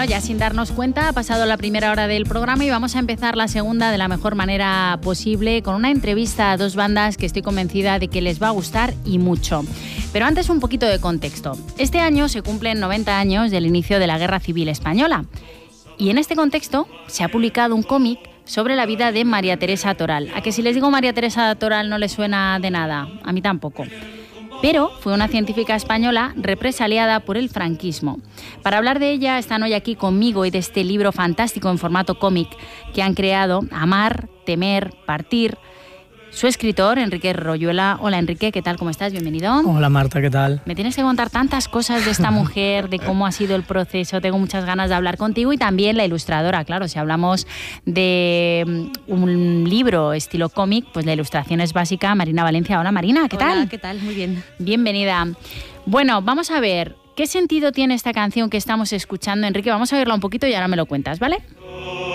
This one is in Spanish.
ya sin darnos cuenta, ha pasado la primera hora del programa y vamos a empezar la segunda de la mejor manera posible con una entrevista a dos bandas que estoy convencida de que les va a gustar y mucho. Pero antes un poquito de contexto. Este año se cumplen 90 años del inicio de la Guerra Civil Española y en este contexto se ha publicado un cómic sobre la vida de María Teresa Toral. ¿A que si les digo María Teresa Toral no les suena de nada? A mí tampoco. Pero fue una científica española represaliada por el franquismo. Para hablar de ella están hoy aquí conmigo y de este libro fantástico en formato cómic que han creado: Amar, Temer, Partir. Su escritor, Enrique Royuela. Hola Enrique, ¿qué tal? ¿Cómo estás? Bienvenido. Hola Marta, ¿qué tal? Me tienes que contar tantas cosas de esta mujer, de cómo ha sido el proceso. Tengo muchas ganas de hablar contigo y también la ilustradora. Claro, si hablamos de un libro estilo cómic, pues la ilustración es básica. Marina Valencia. Hola Marina, ¿qué tal? Hola, ¿qué tal? Muy bien. Bienvenida. Bueno, vamos a ver, ¿qué sentido tiene esta canción que estamos escuchando? Enrique, vamos a verla un poquito y ahora me lo cuentas, ¿vale?